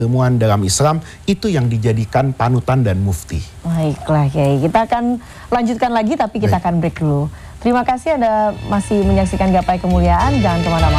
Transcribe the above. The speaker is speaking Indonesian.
ilmuwan dalam Islam itu yang dijadikan panutan dan mufti. Baiklah Kiai, kita akan lanjutkan lagi tapi kita akan break dulu. Terima kasih Anda masih menyaksikan Gapai Kemuliaan, jangan kemana-mana.